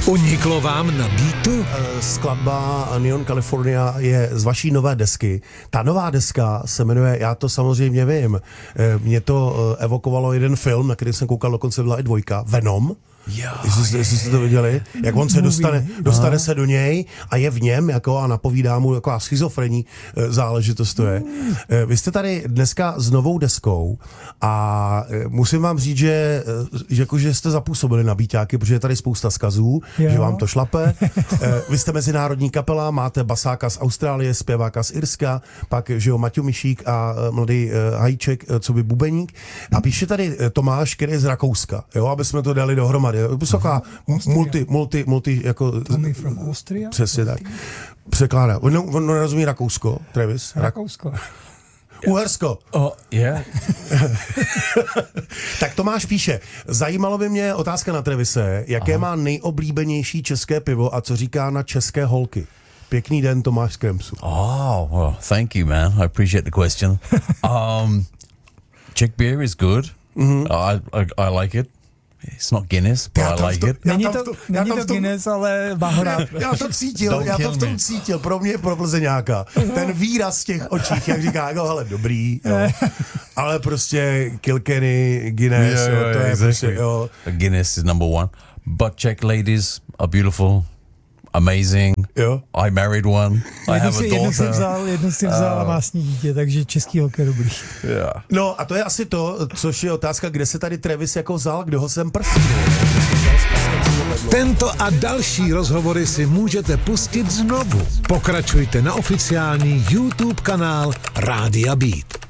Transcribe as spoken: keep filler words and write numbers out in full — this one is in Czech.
Uniklo vám na beatu? Skladba Neon California je z vaší nové desky. Ta nová deska se jmenuje, já to samozřejmě vím, mě to evokovalo jeden film, na který jsem koukal, dokonce byla i dvojka, Venom. Jo, jestli, jestli jste to viděli, jak on se dostane, dostane se do něj a je v něm jako a napovídá mu taková schizofrenní záležitost to je. Vy jste tady dneska s novou deskou a musím vám říct, že, že, jako, že jste zapůsobili na beatáky, protože je tady spousta skazů, jo. Že vám to šlape. Vy jste mezinárodní kapela, máte basáka z Austrálie, zpěváka z Irska, pak že jo, Maťo Mišík a mladý Hajíček, co by bubeník. A píše tady Tomáš, který je z Rakouska, jo, aby jsme to dali dohromady. Vysoká multi, multi, multi, jako... Tommy from Austria? Přesně tak. Překládá. On, on nerozumí Rakousko, Travis? Rakousko. Uhersko. Oh, yeah. Tak Tomáš píše, zajímalo by mě otázka na Travise, jaké Aha. má nejoblíbenější české pivo a co říká na české holky? Pěkný den, Tomáš z Kremsu. Oh, well, thank you, man. I appreciate the question. um, Czech beer is good. Mm-hmm. I, I, I like it. It's not Guinness, but I like it. Není to, není to Guinness, ale má ho rád. Já to cítil, já to v tom cítil. Pro mě je pro Plzeňáka. Ten výraz v těch očích, jak říká, jako hele, dobrý, jo. Ale prostě Kilkenny, Guinness, yeah, jo, to je exactly. Prostě, jo. Guinness is number one. But Czech ladies are beautiful. Amazing. Jo. I married one. I have a daughter. Jednu si vzal, jednu si vzal uh, a má s ní dítě, takže český hokej dobrý. Yeah. No a to je asi to, což je otázka, kde se tady Travis jako vzal, kdo ho sem prstil. Tento a další rozhovory si můžete pustit znovu. Pokračujte na oficiální YouTube kanál Rádia Beat.